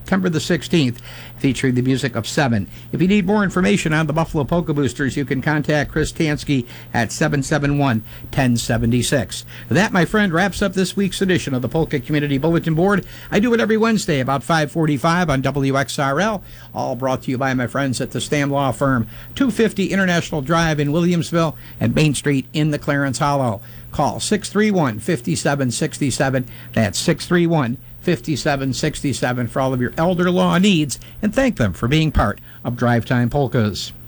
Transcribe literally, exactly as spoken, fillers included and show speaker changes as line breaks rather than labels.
September the sixteenth, featuring the music of Seven. If you need more information on the Buffalo Polka Boosters, you can contact Chris Tansky at seven seven one, one oh seven six. That, my friend, wraps up this week's edition of the Polka Community Bulletin Board. I do it every Wednesday about five forty-five on W X R L, all brought to you by my friends at the Stam Law Firm, two fifty International Drive in Williamsville and Main Street in the Clarence Hollow. Call six three one, five seven six seven. That's six three one, five seven six seven for all of your elder law needs, and thank them for being part of Drive Time Polkas.